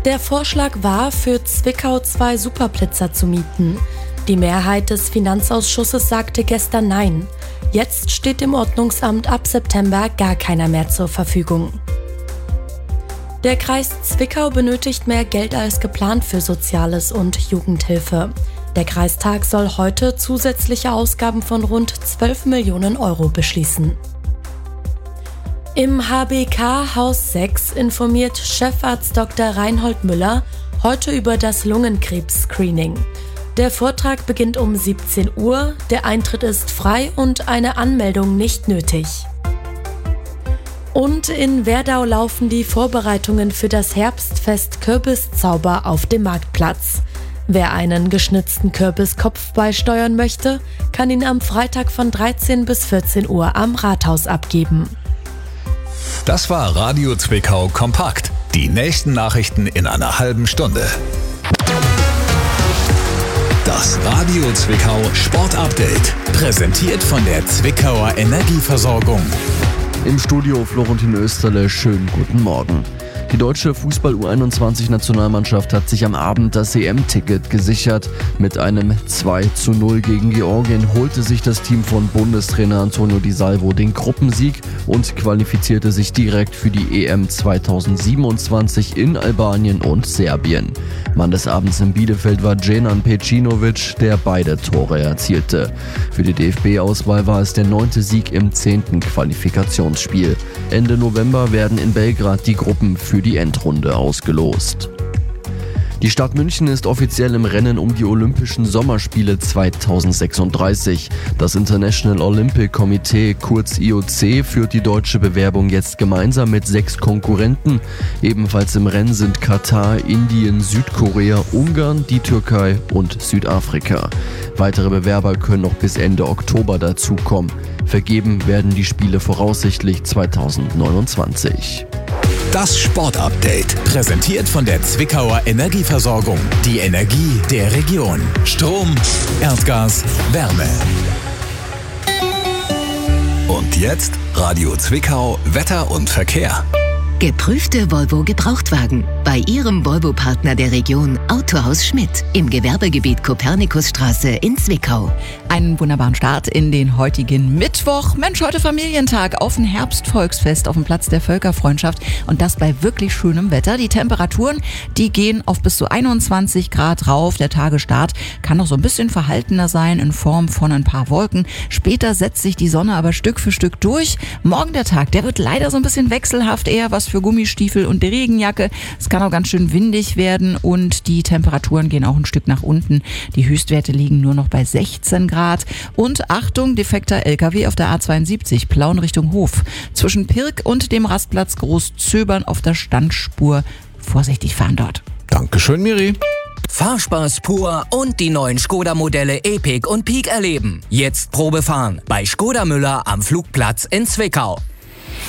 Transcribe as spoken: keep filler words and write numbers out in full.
Der Vorschlag war, für Zwickau zwei Superblitzer zu mieten. Die Mehrheit des Finanzausschusses sagte gestern Nein. Jetzt steht dem Ordnungsamt ab September gar keiner mehr zur Verfügung. Der Kreis Zwickau benötigt mehr Geld als geplant für Soziales und Jugendhilfe. Der Kreistag soll heute zusätzliche Ausgaben von rund zwölf Millionen Euro beschließen. Im H B K Haus sechs informiert Chefarzt Doktor Reinhold Müller heute über das Lungenkrebs-Screening. Der Vortrag beginnt um siebzehn Uhr, der Eintritt ist frei und eine Anmeldung nicht nötig. Und in Werdau laufen die Vorbereitungen für das Herbstfest Kürbiszauber auf dem Marktplatz. Wer einen geschnitzten Kürbiskopf beisteuern möchte, kann ihn am Freitag von dreizehn bis vierzehn Uhr am Rathaus abgeben. Das war Radio Zwickau Kompakt. Die nächsten Nachrichten in einer halben Stunde. Das Radio Zwickau Sport Update, präsentiert von der Zwickauer Energieversorgung. Im Studio Florentin Österle, schönen guten Morgen. Die deutsche Fußball-U einundzwanzig-Nationalmannschaft hat sich am Abend das E M-Ticket gesichert. Mit einem zwei zu null gegen Georgien holte sich das Team von Bundestrainer Antonio Di Salvo den Gruppensieg und qualifizierte sich direkt für die E M zweitausendsiebenundzwanzig in Albanien und Serbien. Mann des Abends in Bielefeld war Dženan Pejcinović, der beide Tore erzielte. Für die D F B-Auswahl war es der neunte Sieg im zehnten Qualifikationsspiel. Ende November werden in Belgrad die Gruppen für die Endrunde ausgelost. Die Stadt München ist offiziell im Rennen um die Olympischen Sommerspiele zweitausendsechsunddreißig. Das International Olympic Committee, kurz I O C, führt die deutsche Bewerbung jetzt gemeinsam mit sechs Konkurrenten. Ebenfalls im Rennen sind Katar, Indien, Südkorea, Ungarn, die Türkei und Südafrika. Weitere Bewerber können noch bis Ende Oktober dazukommen. Vergeben werden die Spiele voraussichtlich zweitausendneunundzwanzig. Das Sportupdate, präsentiert von der Zwickauer Energieversorgung. Die Energie der Region. Strom, Erdgas, Wärme. Und jetzt Radio Zwickau, Wetter und Verkehr. Geprüfte Volvo Gebrauchtwagen bei Ihrem Volvo-Partner der Region Autohaus Schmidt im Gewerbegebiet Kopernikusstraße in Zwickau. Einen wunderbaren Start in den heutigen Mittwoch. Mensch, heute Familientag auf dem Herbstvolksfest auf dem Platz der Völkerfreundschaft und das bei wirklich schönem Wetter. Die Temperaturen, die gehen auf bis zu einundzwanzig Grad rauf. Der Tagesstart kann noch so ein bisschen verhaltener sein in Form von ein paar Wolken. Später setzt sich die Sonne aber Stück für Stück durch. Morgen der Tag, der wird leider so ein bisschen wechselhaft, eher was für Gummistiefel und die Regenjacke. Es kann auch ganz schön windig werden und die Temperaturen gehen auch ein Stück nach unten. Die Höchstwerte liegen nur noch bei sechzehn Grad. Und Achtung, defekter L K W auf der A zweiundsiebzig, Plauen Richtung Hof. Zwischen Pirk und dem Rastplatz Großzöbern auf der Standspur. Vorsichtig fahren dort. Dankeschön, Miri. Fahrspaß pur und die neuen Skoda-Modelle Epic und Peak erleben. Jetzt Probefahren bei Skoda Müller am Flugplatz in Zwickau.